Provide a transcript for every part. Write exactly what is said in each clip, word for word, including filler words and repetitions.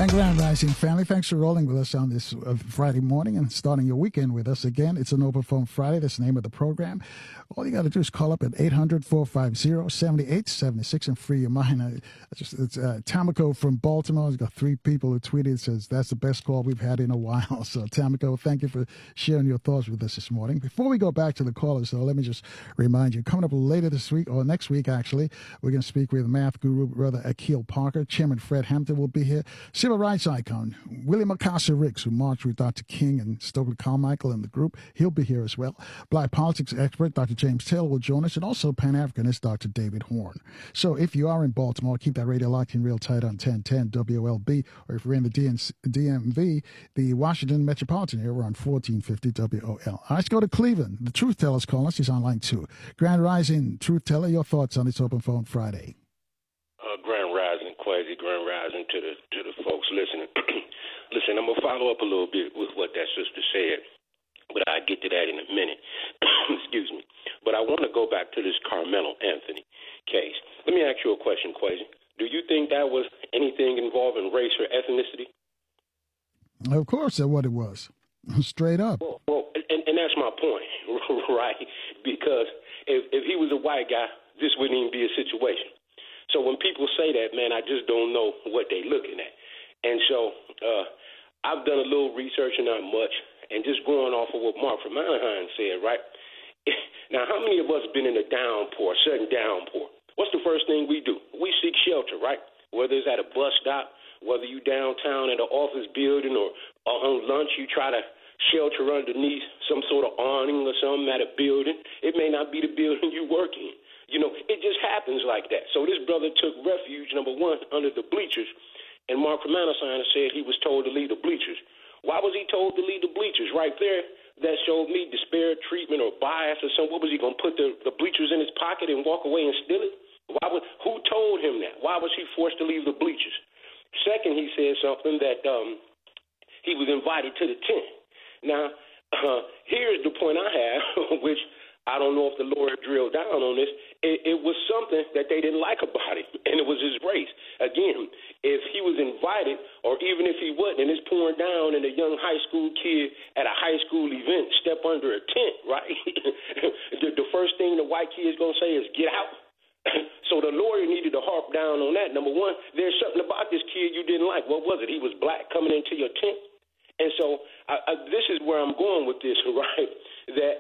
And Grand Rising family, thanks for rolling with us on this uh, Friday morning and starting your weekend with us again. It's an Open Phone Friday. That's the name of the program. All you got to do is call up at eight hundred, four five zero, seven eight seven six and free your mind. Uh, just, it's uh, Tamiko from Baltimore. He's got three people who tweeted, says that's the best call we've had in a while. So Tamiko, thank you for sharing your thoughts with us this morning. Before we go back to the callers, though, let me just remind you, coming up later this week, or next week actually, we're going to speak with math guru, Brother Akil Parker. Chairman Fred Hampton will be here. Civil rights icon William Acosta Ricks, who marched with Doctor King and Stokely Carmichael and the group, he'll be here as well. Black politics expert Doctor James Taylor will join us, and also Pan-Africanist Doctor David Horn. So if you are in Baltimore, keep that radio locked in real tight on ten ten W O L B, or if you're in the D M V, the Washington Metropolitan area, we're on fourteen fifty W O L. All right, let's go to Cleveland. The Truth Teller's calling us. He's on line two. Grand Rising, Truth Teller, your thoughts on this Open Phone Friday? Uh, Grand Rising, Quasi, Grand Rising to the to the folks listening. Listen, I'm going to follow up a little bit with what that sister said, but I'll get to that in a minute. Excuse me. But I want to go back to this Carmelo Anthony case. Let me ask you a question, Quasi. Do you think that was anything involving race or ethnicity? Of course, that's what it was. Straight up. Well, well and, and that's my point, right? Because if, if he was a white guy, this wouldn't even be a situation. So when people say that, man, I just don't know what they're looking at. And so uh, I've done a little research and not much, and just going off of what Mark from Anaheim said, right? Now, how many of us have been in a downpour, sudden downpour? What's the first thing we do? We seek shelter, right? Whether it's at a bus stop, whether you downtown at an office building or, or on lunch, you try to shelter underneath some sort of awning or something at a building. It may not be the building you work in. You know, it just happens like that. So this brother took refuge, number one, under the bleachers, and Mark from Anaheim said he was told to leave the bleachers. Why was he told to leave the bleachers? Right there, that showed me disparate treatment or bias or something. What was he going to put the, the bleachers in his pocket and walk away and steal it? Why would, who told him that? Why was he forced to leave the bleachers? Second, he said something that um, he was invited to the tent. Now, uh, here's the point I have, which I don't know if the Lord drilled down on this. It, it was something that they didn't like about him, and it was his race. Again, if he was invited, or even if he wasn't, and it's pouring down, and a young high school kid at a high school event step under a tent, right? the, the first thing the white kid is going to say is, get out. So the lawyer needed to harp down on that. Number one, there's something about this kid you didn't like. What was it? He was black coming into your tent? And so I, I, this is where I'm going with this, right? That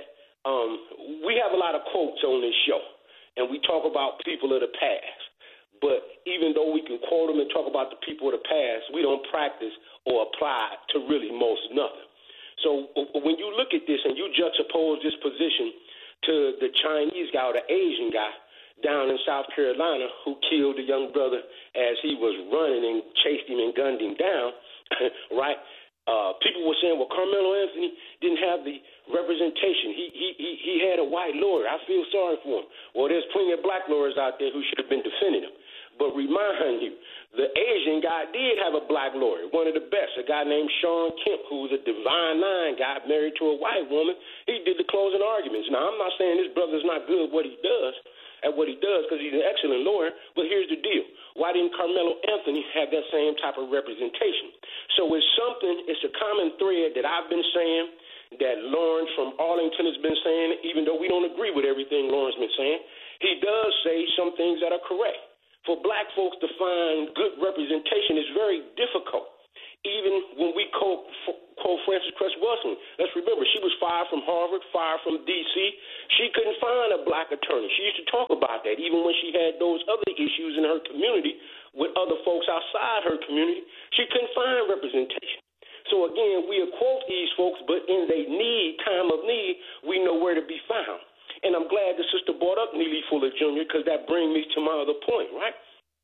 um, we have a lot of quotes on this show, and we talk about people of the past. But even though we can quote them and talk about the people of the past, we don't practice or apply to really most nothing. So when you look at this and you juxtapose this position to the Chinese guy or the Asian guy down in South Carolina who killed the young brother as he was running and chased him and gunned him down, right? Uh, people were saying, well, Carmelo Anthony didn't have the representation. He, he he he had a white lawyer. I feel sorry for him. Well, there's plenty of black lawyers out there who should have been defending him. But remind you, the Asian guy did have a black lawyer, one of the best, a guy named Sean Kemp, who was a Divine Nine guy married to a white woman. He did the closing arguments. Now, I'm not saying this brother's not good at what he does, at what he does, because he's an excellent lawyer, but here's the deal. Why didn't Carmelo Anthony have that same type of representation? So it's something, it's a common thread that I've been saying, that Lawrence from Arlington has been saying, even though we don't agree with everything Lawrence has been saying. He does say some things that are correct. For black folks to find good representation is very difficult. Even when we quote, quote Frances Cress Welsing, let's remember, she was fired from Harvard, fired from D C. She couldn't find a black attorney. She used to talk about that, even when she had those other issues in her community with other folks outside her community. She couldn't find representation. So, again, we quote these folks, but in their need, time of need, we know where to be found. And I'm glad the sister brought up Neely Fuller Junior because that brings me to my other point, right?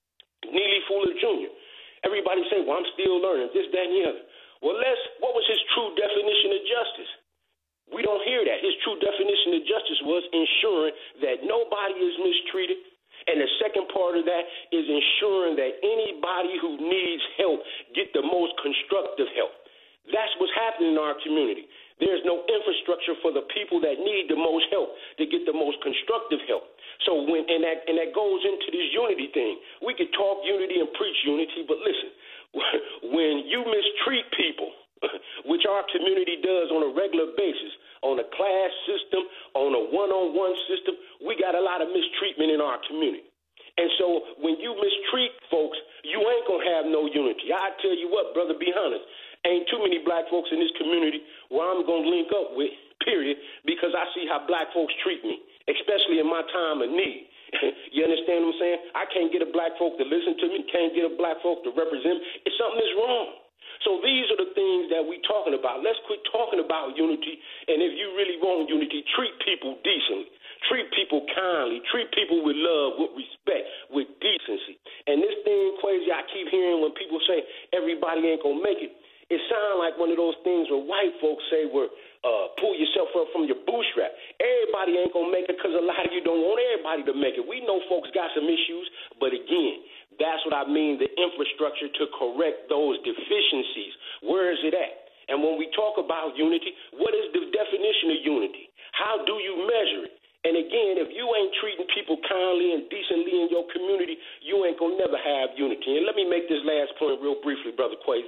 Neely Fuller Junior Everybody say, well, I'm still learning, this, that, and the other. Well, let's, what was his true definition of justice? We don't hear that. His true definition of justice was ensuring that nobody is mistreated. And the second part of that is ensuring that anybody who needs help get the most constructive help. That's what's happening in our community. There's no infrastructure for the people that need the most help to get the most constructive help. So when and that and that goes into this unity thing. We could talk unity and preach unity, but listen, when you mistreat people, which our community does on a regular basis, on a class system, on a one-on-one system, we got a lot of mistreatment in our community. And so when you mistreat folks, you ain't going to have no unity. I tell you what, brother, be honest, ain't too many black folks in this community where I'm going to link up with, period, because I see how black folks treat me, especially in my time of need. You understand what I'm saying? I can't get a black folk to listen to me, can't get a black folk to represent me. If something is wrong. So these are the things that we're talking about. Let's quit talking about unity, and if you really want unity, treat people decently. Treat people kindly. Treat people with love, with respect, with decency. And this thing, Quasi, I keep hearing when people say everybody ain't going to make it. It sounds like one of those things where white folks say where uh, pull yourself up from your bootstrap. Everybody ain't going to make it because a lot of you don't want everybody to make it. We know folks got some issues, but again, that's what I mean, the infrastructure to correct those deficiencies. Where is it at? And when we talk about unity, what is the definition of unity? How do you measure it? And again, if you ain't treating people kindly and decently in your community, you ain't going to never have unity. And let me make this last point real briefly, Brother Quay.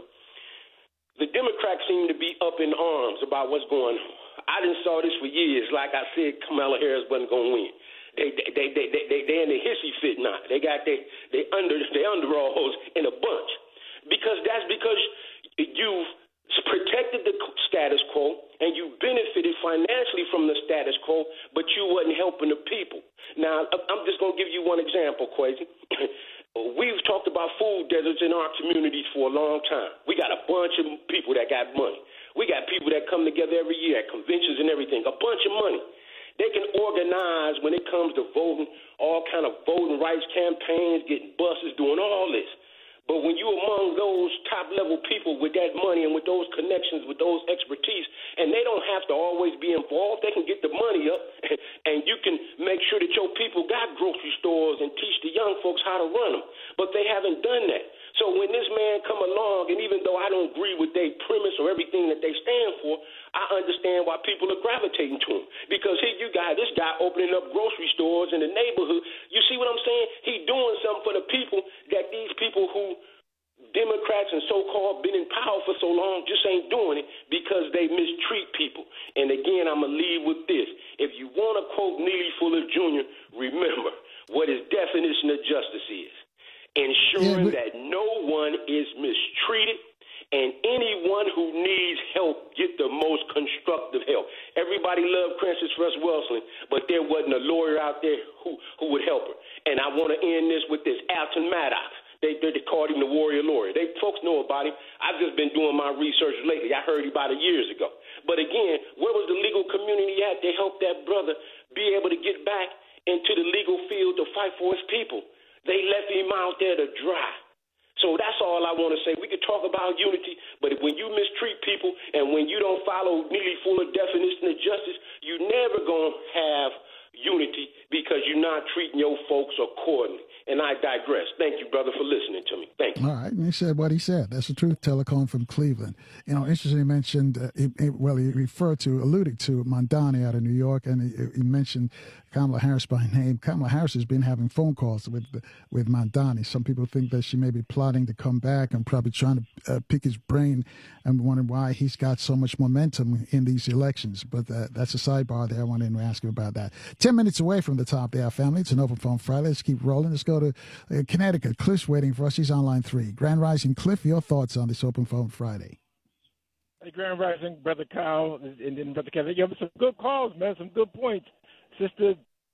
The Democrats seem to be up in arms about what's going on. I done saw this for years. Like I said, Kamala Harris wasn't going to win. They they they they they they they're in the hissy fit now. They got they they under they underalls in a bunch because that's because you've protected the status quo and you benefited financially from the status quo, but you wasn't helping the people. Now I'm just gonna give you one example, Quasi. We've talked about food deserts in our communities for a long time. We got a bunch of people that got money. We got people that come together every year at conventions and everything. A bunch of money. They can organize when it comes to voting, all kind of voting rights campaigns, getting buses, doing all this. But when you're among those top-level people with that money and with those connections, with those expertise, and they don't have to always be involved, they can get the money up, and you can make sure that your people got grocery stores and teach the young folks how to run them. But they haven't done that. So when this man come along, and even though I don't agree with their premise or everything that they stand for, I understand why people are gravitating to him. Because here you got this guy opening up grocery stores in the neighborhood. You see what I'm saying? He doing something for the people that these people who Democrats and so-called been in power for so long just ain't doing it because they mistreat people. And again, I'm going to leave with this. If you want to quote Neely Fuller Junior, remember what his definition of justice is. Ensuring yeah, but- that no one is mistreated and anyone who needs help get the most constructive help. Everybody loved Frances Russ Welsing, but there wasn't a lawyer out there who, who would help her. And I want to end this with this. Alton Maddox. They, they called him the warrior lawyer. They folks know about him. I've just been doing my research lately. I heard about it years ago. But again, where was the legal community at to help that brother be able to get back into the legal field to fight for his people? They left him out there to dry. So that's all I want to say. We could talk about unity, but when you mistreat people and when you don't follow Neely Fuller definition of justice, you never going to have unity because you're not treating your folks accordingly. And I digress. Thank you, brother, for listening to me. Thank you. All right. And he said what he said. That's the truth. Telecom from Cleveland. You know, interestingly mentioned, uh, he, he, well, he referred to, alluded to Mamdani out of New York, and he, he mentioned Kamala Harris by name. Kamala Harris has been having phone calls with with Mamdani. Some people think that she may be plotting to come back and probably trying to uh, pick his brain and wondering why he's got so much momentum in these elections. But uh, that's a sidebar there. I wanted to ask you about that. Ten minutes away from the top there, family. It's an Open Phone Friday. Let's keep rolling. Let's go to uh, Connecticut. Cliff's waiting for us. He's on line three. Grand Rising. Cliff, your thoughts on this Open Phone Friday? Hey, Grand Rising, Brother Kyle, and then Brother Kevin. You have some good calls, man, some good points. Sister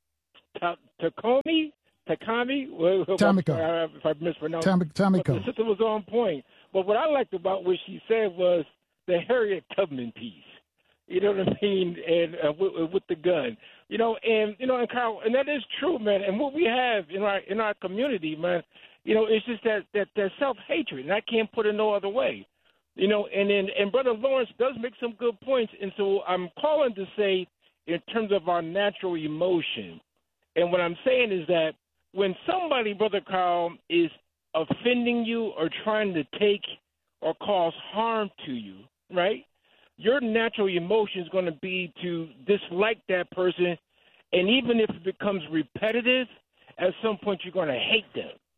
Takami, Takami, Tamiko. if I mispronounced Tam- Tamiko. The sister was on point. But what I liked about what she said was the Harriet Tubman piece. You know what I mean? And uh, with, with the gun, you know, and you know, and Kyle, and that is true, man. And what we have in our in our community, man, you know, it's just that that, that self hatred, and I can't put it no other way. You know, and then and Brother Lawrence does make some good points, and so I'm calling to say, in terms of our natural emotion, and what I'm saying is that when somebody, Brother Carl, is offending you or trying to take or cause harm to you, right? Your natural emotion is going to be to dislike that person, and even if it becomes repetitive, at some point you're going to hate them.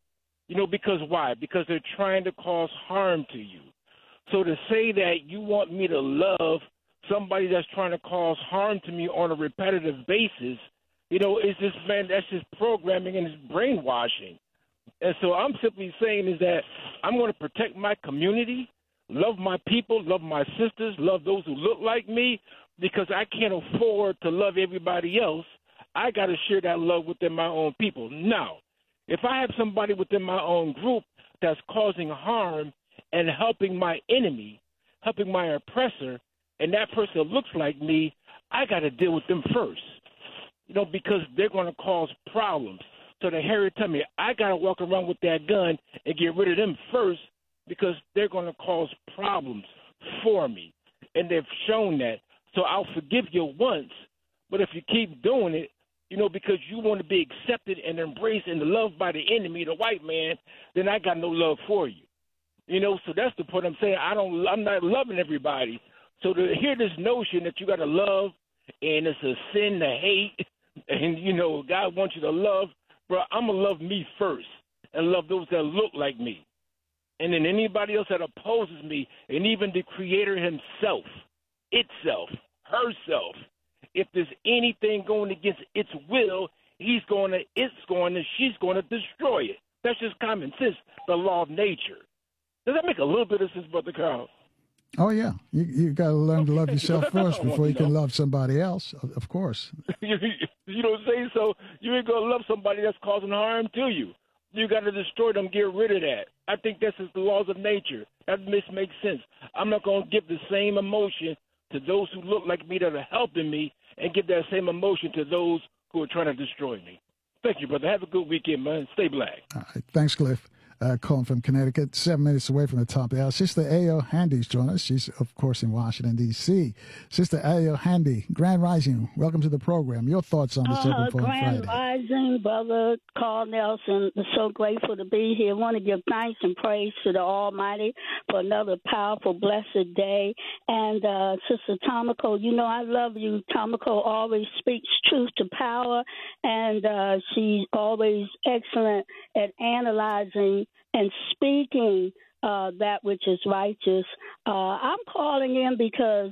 You know, because why? Because they're trying to cause harm to you. So to say that you want me to love somebody that's trying to cause harm to me on a repetitive basis, you know, it's just, man, that's just programming and it's brainwashing. And so I'm simply saying is that I'm going to protect my community, love my people, love my sisters, love those who look like me, because I can't afford to love everybody else. I got to share that love within my own people. Now, if I have somebody within my own group that's causing harm and helping my enemy, helping my oppressor, and that person looks like me, I got to deal with them first, you know, because they're going to cause problems. So the Harriet Tubman, I got to walk around with that gun and get rid of them first because they're going to cause problems for me. And they've shown that. So I'll forgive you once, but if you keep doing it, you know, because you want to be accepted and embraced and loved by the enemy, the white man, then I got no love for you. You know, so that's the point I'm saying. I don't, I'm not loving everybody. So to hear this notion that you got to love and it's a sin to hate and, you know, God wants you to love, bro, I'm going to love me first and love those that look like me. And then anybody else that opposes me, and even the Creator himself, itself, herself, if there's anything going against its will, he's going to, it's going to, she's going to destroy it. That's just common sense, the law of nature. Does that make a little bit of sense, Brother Carl? Oh, yeah. You you got to learn to love yourself first before you can love somebody else, of course. You know what I'm saying? So you ain't going to love somebody that's causing harm to you. You got to destroy them, get rid of that. I think that's just the laws of nature. That makes sense. I'm not going to give the same emotion to those who look like me that are helping me and give that same emotion to those who are trying to destroy me. Thank you, brother. Have a good weekend, man. Stay black. All right. Thanks, Cliff. Uh, calling from Connecticut, seven minutes away from the top of the hour. Sister Ayo Handy's joined us. She's, of course, in Washington, D C Sister Ayo Handy, Grand Rising, welcome to the program. Your thoughts on this uh, Open Forum Grand Friday? Rising, Brother Carl Nelson. So grateful to be here. Want to give thanks and praise to the Almighty for another powerful, blessed day. And uh, Sister Tomiko, you know I love you. Tomiko always speaks truth to power, and uh, she's always excellent at analyzing and speaking uh, that which is righteous. Uh, I'm calling in because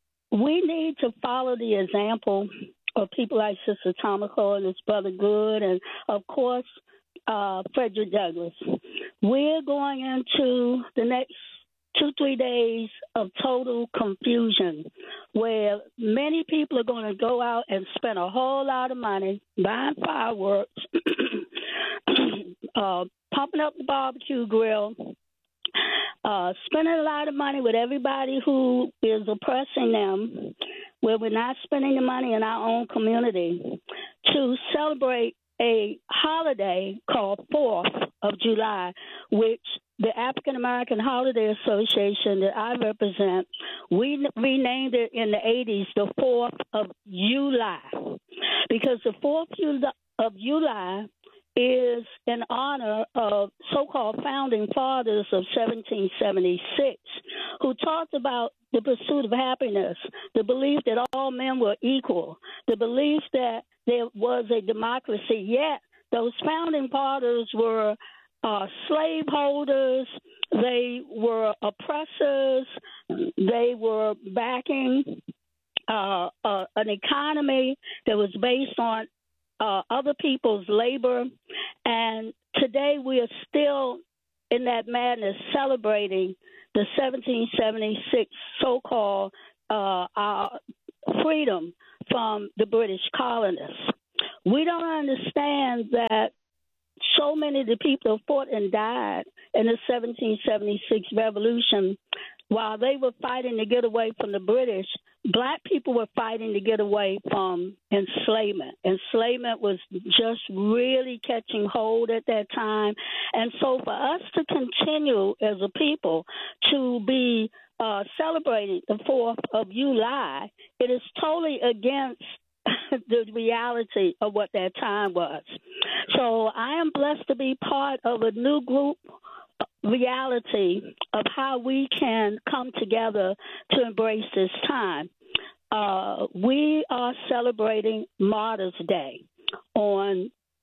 we need to follow the example of people like Sister Tomiko and his brother Good, and, of course, uh, Frederick Douglass. We're going into the next two, three days of total confusion where many people are going to go out and spend a whole lot of money buying fireworks, uh, pumping up the barbecue grill, uh, spending a lot of money with everybody who is oppressing them, where we're not spending the money in our own community to celebrate a holiday called fourth of July, which the African American Holiday Association that I represent, we renamed it in the eighties the fourth of July, because the fourth of July is in honor of so-called founding fathers of seventeen seventy-six, who talked about the pursuit of happiness, the belief that all men were equal, the belief that there was a democracy. Yet those founding fathers were uh, slaveholders, they were oppressors, they were backing uh, uh, an economy that was based on Uh, other people's labor, and today we are still in that madness celebrating the seventeen seventy-six so-called uh, our freedom from the British colonists. We don't understand that so many of the people who fought and died in the seventeen seventy-six revolution, while they were fighting to get away from the British, black people were fighting to get away from enslavement. Enslavement was just really catching hold at that time. And so for us to continue as a people to be uh, celebrating the fourth of July, it is totally against the reality of what that time was. So I am blessed to be part of a new group reality of how we can come together to embrace this time. Uh, we are celebrating Martyrs' Day on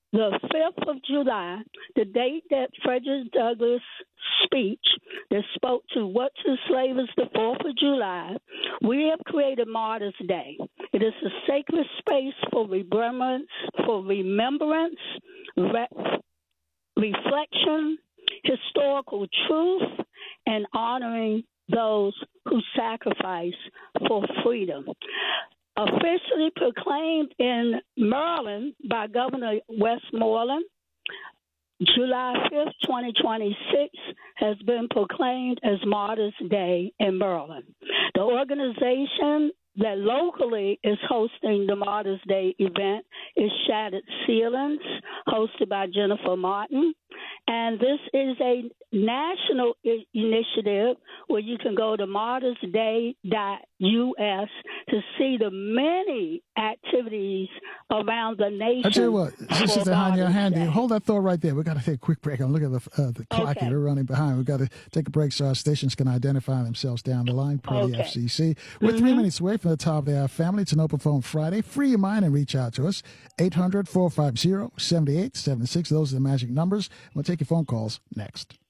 the fifth of July, the date that Frederick Douglass' speech that spoke to what to slave is the fourth of July, we have created Martyrs Day. It is a sacred space for remembrance, for remembrance, re- reflection, historical truth, and honoring those who sacrifice for freedom. Officially proclaimed in Maryland by Governor Westmoreland, July fifth, twenty twenty-six has been proclaimed as Martyrs Day in Maryland. The organization that locally is hosting the Martyrs Day event is Shattered Ceilings, hosted by Jennifer Martin. And this is a national I- initiative where you can go to martyrs day dot U S to see the many activities around the nation. I tell you what, Sister Hanya Handy, Day. hold that thought right there. We've got to take a quick break. I'm looking at the, uh, the clock Okay. here. We're running behind. We've got to take a break so our stations can identify themselves down the line per the Okay. F C C. We're three minutes away from the top of the hour, family. It's an open phone Friday. Free your mind and reach out to us. eight hundred, four five zero, seven eight seven six. Those are the magic numbers. We'll take your phone calls next.